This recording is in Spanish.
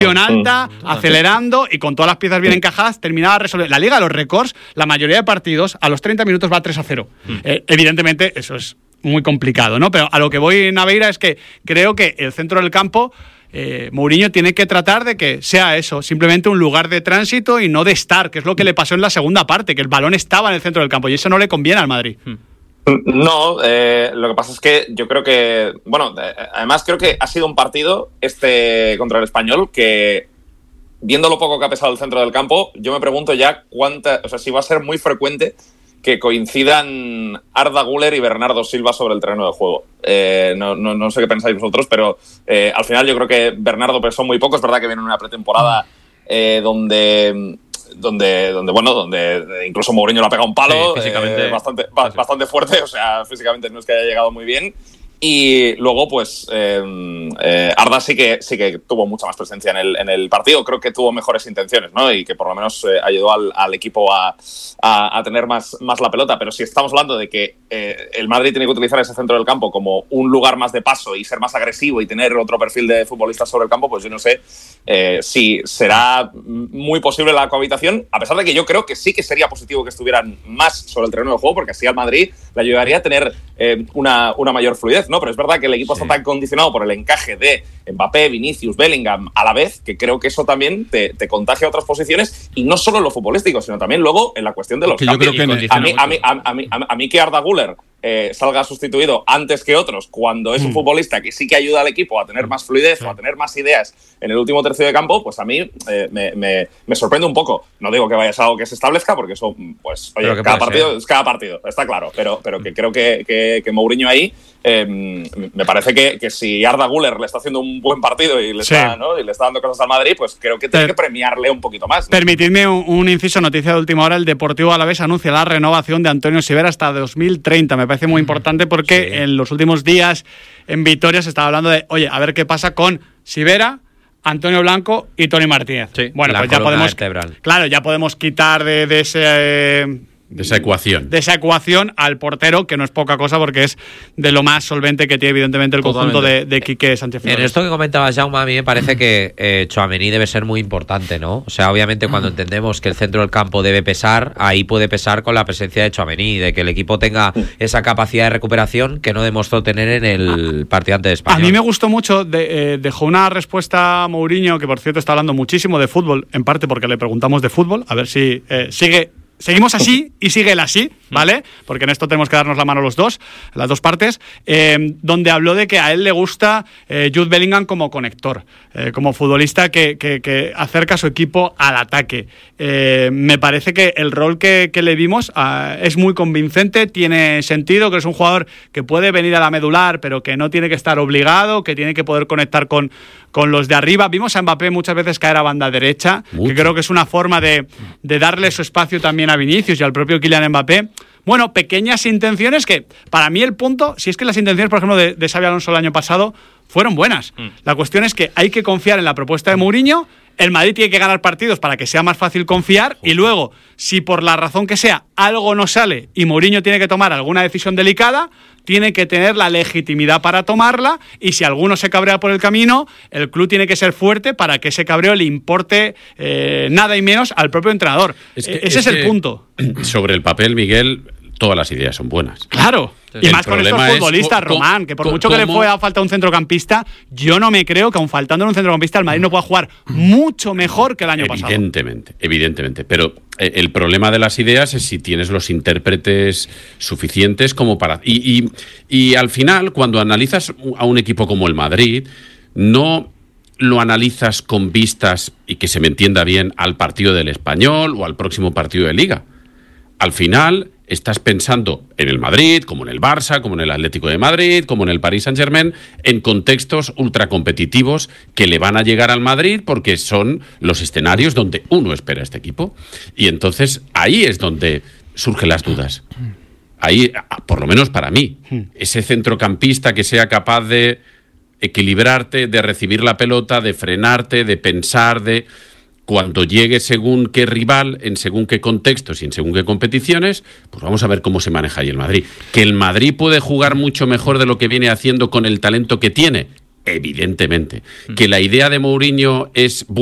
alta, acelerando y con todas las piezas bien encajadas terminaba resolviendo. La Liga de los Récords, la mayoría de partidos a los 30 minutos va 3-0. Evidentemente eso es muy complicado, ¿no? Pero a lo que voy, Naveira, es que creo que el centro del campo, Mourinho tiene que tratar de que sea eso, simplemente un lugar de tránsito y no de estar, que es lo que le pasó en la segunda parte, que el balón estaba en el centro del campo y eso no le conviene al Madrid. No, lo que pasa es que yo creo que, bueno, además creo que ha sido un partido contra el Español que, viendo lo poco que ha pesado el centro del campo, yo me pregunto ya si va a ser muy frecuente que coincidan Arda Güler y Bernardo Silva sobre el terreno de juego. No sé qué pensáis vosotros, pero al final yo creo que Bernardo pesó muy poco. Es verdad que viene en una pretemporada donde incluso Mourinho le ha pegado un palo, sí, físicamente, bastante fuerte, o sea, físicamente no es que haya llegado muy bien. Y luego, pues, Arda sí que tuvo mucha más presencia en el partido. Creo que tuvo mejores intenciones, ¿no? Y que por lo menos ayudó al equipo a tener más la pelota. Pero si estamos hablando de que el Madrid tiene que utilizar ese centro del campo como un lugar más de paso y ser más agresivo y tener otro perfil de futbolistas sobre el campo, pues yo no sé si será muy posible la cohabitación, a pesar de que yo creo que sí que sería positivo que estuvieran más sobre el terreno de juego, porque así al Madrid le ayudaría a tener una mayor fluidez, ¿no? Pero es verdad que el equipo está tan condicionado por el encaje de Mbappé, Vinicius, Bellingham a la vez, que creo que eso también te contagia a otras posiciones, y no solo en lo futbolístico, sino también luego en la cuestión de los cambios. A mí que Arda Güler salga sustituido antes que otros cuando es un futbolista que sí que ayuda al equipo a tener más fluidez o a tener más ideas en el último tercio de campo, pues a mí me sorprende un poco. No digo que vaya a ser algo que se establezca, porque eso, pues, oye, cada partido es cada partido, está claro, pero que creo que Mourinho ahí me parece que si Arda Güler le está haciendo un buen partido y le está dando cosas al Madrid, pues creo que tiene que premiarle un poquito más, ¿no? Permitidme un inciso, noticia de última hora: el Deportivo Alavés anuncia la renovación de Antonio Sivera hasta 2030. Me parece muy importante porque en los últimos días en Vitoria se estaba hablando de, oye, a ver qué pasa con Sivera, Antonio Blanco y Toni Martínez. Sí, bueno, pues ya podemos quitar de esa ecuación al portero, que no es poca cosa porque es de lo más solvente que tiene evidentemente el conjunto de Quique Sánchez Flores. En esto que comentabas, Jaume, a mí me parece que Tchouaméni debe ser muy importante, ¿no? O sea, obviamente cuando entendemos que el centro del campo debe pesar, ahí puede pesar con la presencia de Tchouaméni, de que el equipo tenga esa capacidad de recuperación que no demostró tener en el partido ante España. A mí me gustó mucho, dejó una respuesta a Mourinho, que por cierto está hablando muchísimo de fútbol, en parte porque le preguntamos de fútbol, a ver si seguimos así y sigue él así, ¿vale? Porque en esto tenemos que darnos la mano los dos, las dos partes, donde habló de que a él le gusta Jude Bellingham como conector, como futbolista que acerca a su equipo al ataque. Me parece que el rol que le vimos es muy convincente, tiene sentido, que es un jugador que puede venir a la medular, pero que no tiene que estar obligado, que tiene que poder conectar con los de arriba. Vimos a Mbappé muchas veces caer a banda derecha, que creo que es una forma de darle su espacio también a Vinicius y al propio Kylian Mbappé. Bueno, pequeñas intenciones que, para mí el punto, si es que las intenciones, por ejemplo, de Xabi Alonso el año pasado fueron buenas. La cuestión es que hay que confiar en la propuesta de Mourinho. El Madrid tiene que ganar partidos para que sea más fácil confiar, y luego, si por la razón que sea algo no sale y Mourinho tiene que tomar alguna decisión delicada, tiene que tener la legitimidad para tomarla, y si alguno se cabrea por el camino, el club tiene que ser fuerte para que ese cabreo le importe nada y menos al propio entrenador. Ese es el punto. Sobre el papel, Miguel, todas las ideas son buenas. Claro. Y más con estos futbolistas, Román, que por mucho que le pueda faltar un centrocampista, yo no me creo que aun faltando un centrocampista el Madrid no pueda jugar mucho mejor que el año pasado. Evidentemente. Pero el problema de las ideas es si tienes los intérpretes suficientes como para... Y al final, cuando analizas a un equipo como el Madrid, no lo analizas con vistas, y que se me entienda bien, al partido del Español o al próximo partido de Liga. Al final estás pensando en el Madrid, como en el Barça, como en el Atlético de Madrid, como en el Paris Saint-Germain, en contextos ultracompetitivos que le van a llegar al Madrid porque son los escenarios donde uno espera a este equipo. Y entonces ahí es donde surgen las dudas. Ahí, por lo menos para mí, ese centrocampista que sea capaz de equilibrarte, de recibir la pelota, de frenarte, de pensar, de... Cuando llegue según qué rival, en según qué contextos y en según qué competiciones, pues vamos a ver cómo se maneja ahí el Madrid. Que el Madrid puede jugar mucho mejor de lo que viene haciendo con el talento que tiene, evidentemente. Que la idea de Mourinho es